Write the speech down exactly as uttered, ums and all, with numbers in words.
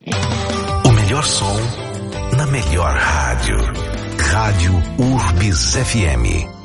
O melhor som na melhor rádio. Rádio Urbis F M.